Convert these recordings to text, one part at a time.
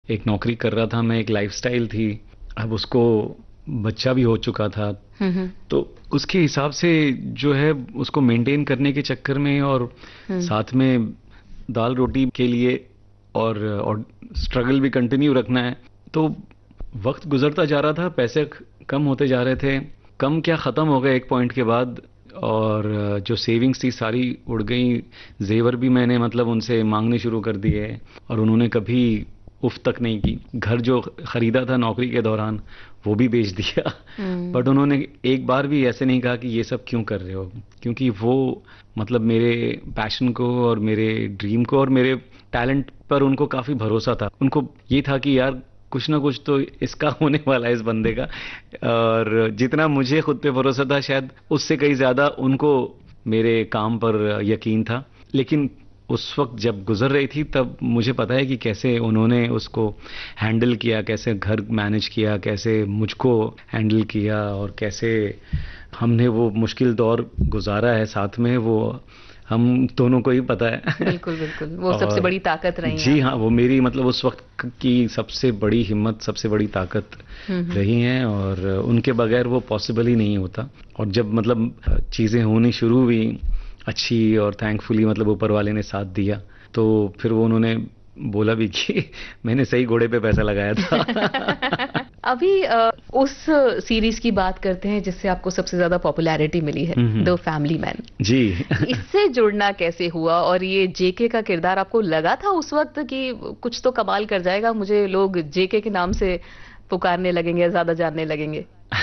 एक नौकरी कर रहा था मैं, एक लाइफस्टाइल थी, अब उसको बच्चा भी हो चुका था। हम्म। तो उसके हिसाब से जो है उसको मेंटेन करने के चक्कर में, और हम्म। साथ में दाल रोटी के लिए, और स्ट्रगल भी कंटिन्यू रखना है। तो वक्त गुजरता जा रहा था, पैसे कम होते जा रहे थे, कम क्या ख़त्म हो गए एक पॉइंट के बाद। और जो सेविंग्स थी सारी उड़ गई। जेवर भी मैंने मतलब उनसे मांगने शुरू कर दिए, और उन्होंने कभी उफ तक नहीं की। घर जो खरीदा था नौकरी के दौरान वो भी बेच दिया। हम्म। बट उन्होंने एक बार भी ऐसे नहीं कहा कि ये सब क्यों कर रहे हो, क्योंकि वो मतलब मेरे पैशन को और मेरे ड्रीम को और मेरे टैलेंट पर उनको काफ़ी भरोसा था। उनको ये था कि यार कुछ ना कुछ तो इसका होने वाला है इस बंदे का। और जितना मुझे खुद पे भरोसा था शायद उससे कहीं ज़्यादा उनको मेरे काम पर यकीन था। लेकिन उस वक्त जब गुजर रही थी तब मुझे पता है कि कैसे उन्होंने उसको हैंडल किया, कैसे घर मैनेज किया, कैसे मुझको हैंडल किया, और कैसे हमने वो मुश्किल दौर गुजारा है साथ में, वो हम दोनों को ही पता है। बिल्कुल बिल्कुल, वो सबसे और बड़ी ताकत रही हैं जी हाँ, आपकी। वो मेरी मतलब उस वक्त की सबसे बड़ी हिम्मत, सबसे बड़ी ताकत हम्म। रही हैं, और उनके बगैर वो पॉसिबल ही नहीं होता। और जब मतलब चीज़ें होनी शुरू हुई अच्छी, और थैंकफुली मतलब ऊपर वाले ने साथ दिया, तो फिर वो उन्होंने बोला भी कि मैंने सही घोड़े पे पैसा लगाया था। अभी उस सीरीज की बात करते हैं जिससे आपको सबसे ज्यादा पॉपुलैरिटी मिली है, द हम्म। Family man. जी। इससे जुड़ना कैसे हुआ, और ये जेके का किरदार आपको लगा था उस वक्त कि कुछ तो कमाल कर जाएगा, मुझे लोग जेके के नाम से पुकारने लगेंगे, ज्यादा जानने लगेंगे?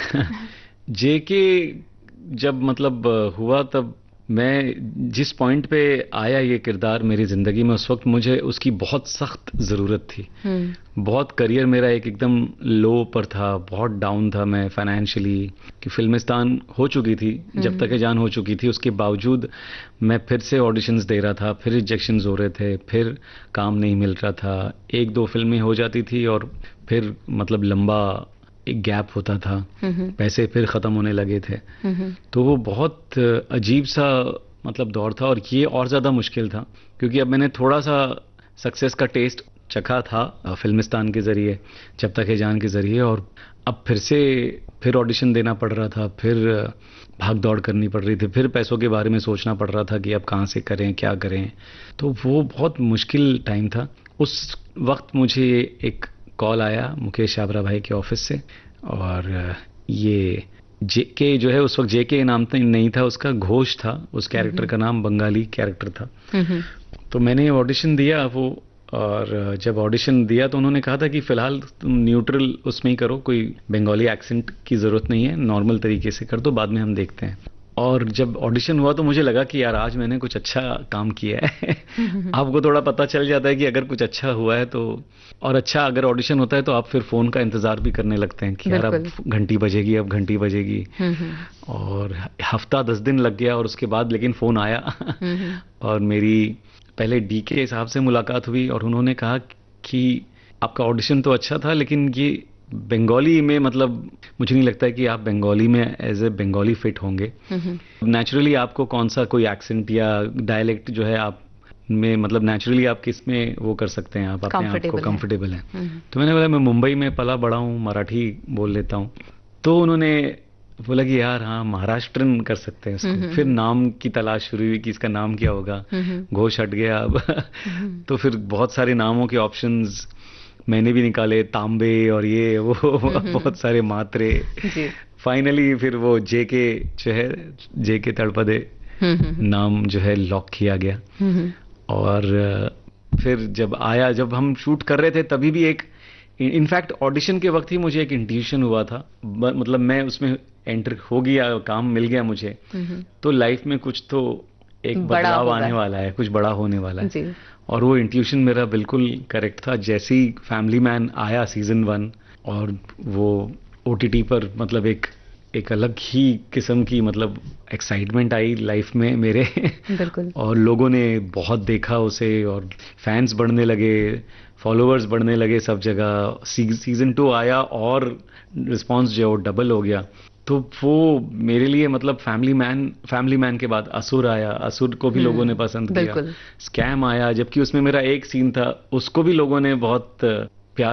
जेके जब मतलब हुआ, तब मैं जिस पॉइंट पे आया ये किरदार मेरी ज़िंदगी में, उस वक्त मुझे उसकी बहुत सख्त ज़रूरत थी। हम्म। बहुत करियर मेरा एक एकदम लो पर था, बहुत डाउन था मैं फाइनेंशियली, कि फिल्मिस्तान हो चुकी थी, जब तक हम्म। ये जान हो चुकी थी, उसके बावजूद मैं फिर से ऑडिशंस दे रहा था, फिर रिजेक्शंस हो रहे थे, फिर काम नहीं मिल रहा था, एक दो फिल्में हो जाती थी और फिर मतलब लंबा एक गैप होता था, हम्म। पैसे फिर ख़त्म होने लगे थे। हम्म। तो वो बहुत अजीब सा मतलब दौर था, और ये और ज़्यादा मुश्किल था क्योंकि अब मैंने थोड़ा सा सक्सेस का टेस्ट चखा था फिल्मिस्तान के ज़रिए, जब तक है जान के ज़रिए, और अब फिर से फिर ऑडिशन देना पड़ रहा था, फिर भाग दौड़ करनी पड़ रही थी, फिर पैसों के बारे में सोचना पड़ रहा था कि अब कहाँ से करें, क्या करें। तो वो बहुत मुश्किल टाइम था। उस वक्त मुझे एक कॉल आया मुकेश छाबरा भाई के ऑफिस से, और ये जेके जो है, उस वक्त जेके नाम तो नहीं था उसका, घोष था उस कैरेक्टर हम्म। का नाम, बंगाली कैरेक्टर था। हम्म। तो मैंने ऑडिशन दिया वो, और जब ऑडिशन दिया तो उन्होंने कहा था कि फ़िलहाल तुम न्यूट्रल उसमें ही करो, कोई बंगाली एक्सेंट की ज़रूरत नहीं है, नॉर्मल तरीके से कर दो, बाद में हम देखते हैं। और जब ऑडिशन हुआ तो मुझे लगा कि यार आज मैंने कुछ अच्छा काम किया है। हम्म। आपको थोड़ा पता चल जाता है कि अगर कुछ अच्छा हुआ है तो, और अच्छा अगर ऑडिशन होता है तो आप फिर फ़ोन का इंतज़ार भी करने लगते हैं कि यार अब बिल्कुल। घंटी बजेगी, अब घंटी बजेगी। हम्म। और हफ्ता 10 दिन लग गया, और उसके बाद लेकिन फ़ोन आया। हम्म। और मेरी पहले डीके साहब से मुलाकात हुई, और उन्होंने कहा कि आपका ऑडिशन तो अच्छा था, लेकिन ये बंगाली में मतलब मुझे नहीं लगता है कि आप बंगाली में एज ए बंगाली फिट होंगे। हम्म। नेचुरली आपको कौन सा कोई एक्सेंट या डायलेक्ट जो है आप में, मतलब नेचुरली आप किस में वो कर सकते हैं, आप अपने आप को कंफर्टेबल है। कंफर्टेबल हैं। हम्म। तो मैंने बोला मैं मुंबई में पला बड़ा हूँ, मराठी बोल लेता हूँ। तो उन्होंने बोला कि यार हाँ महाराष्ट्रन कर सकते हैं इसको। फिर हम्म। नाम की तलाश शुरू हुई कि इसका नाम क्या होगा। हम्म। घोष हट गया अब। हम्म। तो फिर बहुत सारे नामों के ऑप्शंस मैंने भी निकाले, तांबे और ये वो, बहुत सारे मात्रे। जी। फाइनली फिर वो जेके जो है, जेके तड़पदे हम्म। नाम जो है लॉक किया गया। हम्म। और फिर जब आया, जब हम शूट कर रहे थे तभी भी एक, इनफैक्ट ऑडिशन के वक्त ही मुझे एक इंट्यूशन हुआ था, मतलब मैं उसमें एंटर हो गया, काम मिल गया मुझे, हम्म। तो लाइफ में कुछ तो एक बड़ा बदलाव होगा। आने वाला है, कुछ बड़ा होने वाला है। जी। और वो इंट्यूशन मेरा बिल्कुल करेक्ट था। जैसे ही फैमिली मैन आया सीजन 1, और वो ओटीटी पर मतलब एक एक अलग ही किस्म की मतलब एक्साइटमेंट आई लाइफ में मेरे। बिल्कुल। और लोगों ने बहुत देखा उसे, और फैंस बढ़ने लगे, फॉलोअर्स बढ़ने लगे सब जगह। सीजन 2 आया और रिस्पांस जो है वो डबल हो गया। तो वो मेरे लिए मतलब फैमिली मैन के बाद असुर आया, असुर को भी लोगों ने पसंद किया। बिल्कुल। स्कैम आया, जबकि उसमें मेरा एक सीन था, उसको भी लोगों ने बहुत